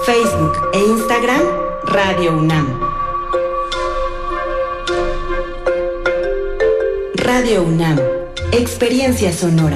Facebook e Instagram, Radio UNAM. Radio UNAM, experiencia sonora.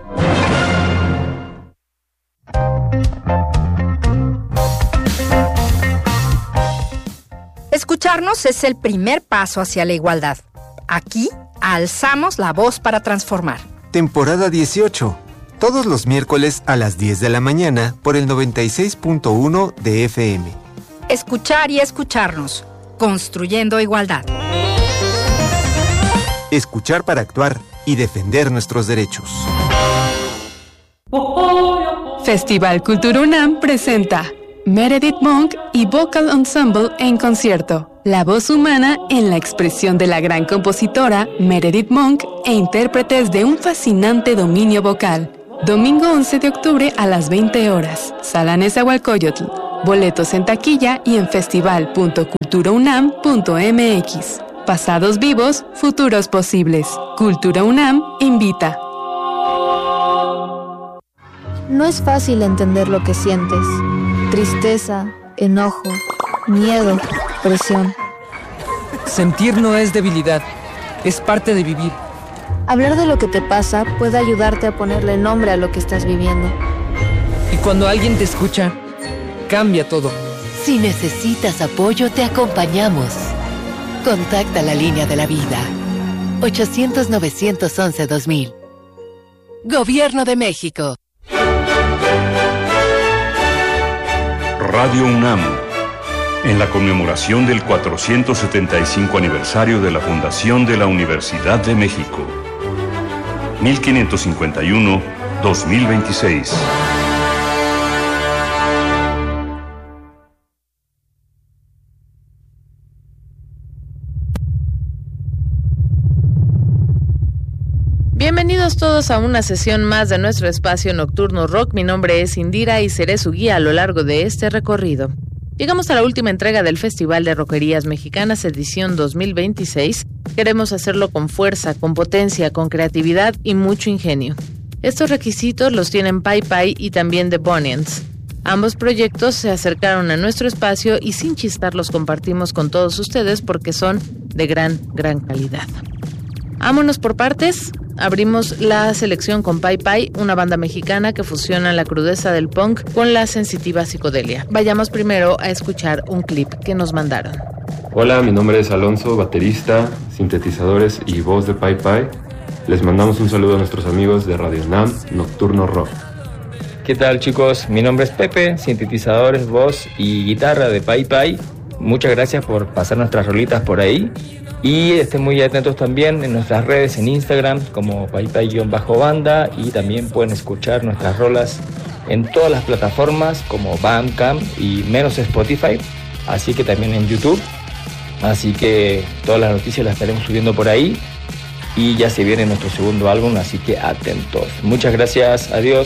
Escucharnos es el primer paso hacia la igualdad. Aquí, alzamos la voz para transformar. Temporada 18. Todos los miércoles a las 10 de la mañana por el 96.1 de FM. Escuchar y escucharnos. Construyendo igualdad. Escuchar para actuar y defender nuestros derechos. Festival Cultura UNAM presenta Meredith Monk y Vocal Ensemble en concierto. La voz humana en la expresión de la gran compositora Meredith Monk e intérpretes de un fascinante dominio vocal. Domingo 11 de octubre a las 20 horas. Sala Nezahualcóyotl. Boletos en taquilla y en festival.culturaunam.mx. Pasados vivos, futuros posibles. Cultura UNAM invita. No es fácil entender lo que sientes. Tristeza, enojo, miedo, presión. Sentir no es debilidad, es parte de vivir. Hablar de lo que te pasa puede ayudarte a ponerle nombre a lo que estás viviendo. Y cuando alguien te escucha, cambia todo. Si necesitas apoyo, te acompañamos. Contacta la línea de la vida. 800-911-2000. Gobierno de México. Radio UNAM, en la conmemoración del 475 aniversario de la fundación de la Universidad de México. 1551-2026. Bienvenidos todos a una sesión más de nuestro espacio Nocturno Rock. Mi nombre es Indira y seré su guía a lo largo de este recorrido. Llegamos a la última entrega del Festival de Rockerías Mexicanas edición 2026. Queremos hacerlo con fuerza, con potencia, con creatividad y mucho ingenio. Estos requisitos los tienen Pai Pai y también The Bonians. Ambos proyectos se acercaron a nuestro espacio y sin chistar los compartimos con todos ustedes porque son de gran calidad. Vámonos por partes. Abrimos la selección con Pai Pai, una banda mexicana que fusiona la crudeza del punk con la sensitiva psicodelia. Vayamos primero a escuchar un clip que nos mandaron. Hola, mi nombre es Alonso, baterista, sintetizadores y voz de Pai Pai. Les mandamos un saludo a nuestros amigos de Radio UNAM, Nocturno Rock. ¿Qué tal, chicos? Mi nombre es Pepe, sintetizadores, voz y guitarra de Pai Pai. Muchas gracias por pasar nuestras rolitas por ahí. Y estén muy atentos también en nuestras redes en Instagram como paipai_banda y también pueden escuchar nuestras rolas en todas las plataformas como Bandcamp y menos Spotify, así que también en YouTube. Así que todas las noticias las estaremos subiendo por ahí y ya se viene nuestro segundo álbum, así que atentos. Muchas gracias, adiós.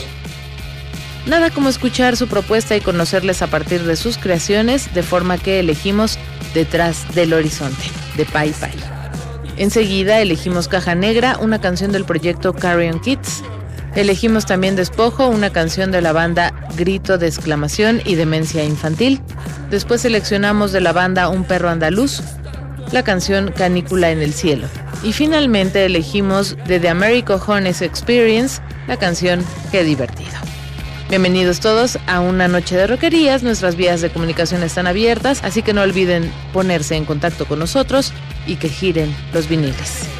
Nada como escuchar su propuesta y conocerles a partir de sus creaciones, de forma que elegimos Detrás del Horizonte, de Pai Pai. Enseguida elegimos Caja Negra, una canción del proyecto Carrion Kids. Elegimos también Despojo, una canción de la banda Grito de Exclamación y Demencia Infantil. Después seleccionamos de la banda Un Perro Andaluz, la canción Canícula en el Cielo. Y finalmente elegimos de The American Honest Experience, la canción Qué Divertido. Bienvenidos todos a una noche de rockerías. Nuestras vías de comunicación están abiertas, así que no olviden ponerse en contacto con nosotros y que giren los viniles.